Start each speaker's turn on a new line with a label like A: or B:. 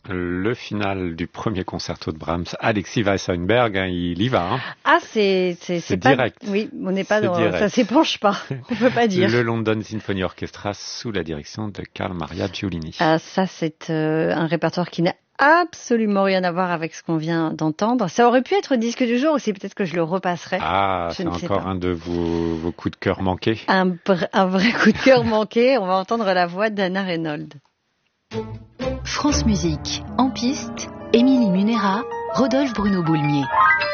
A: Le final du premier concerto de Brahms, Alexis Weissenberg, il y va.
B: Ah, c'est pas
A: direct.
B: Oui, on n'est pas dans
A: direct.
B: ça s'épanche pas. On peut pas dire.
A: Le London Symphony Orchestra sous la direction de Carl Maria Giulini.
B: Ah, ça c'est un répertoire qui n'a absolument rien à voir avec ce qu'on vient d'entendre. Ça aurait pu être disque du jour aussi, peut-être que je le repasserai.
A: Ah, c'est encore un de vos coups de cœur manqués.
B: Un vrai coup de cœur manqué. On va entendre la voix d'Anna Reynolds.
C: France Musique, en piste, Émilie Munera, Rodolphe Bruno Boulmier.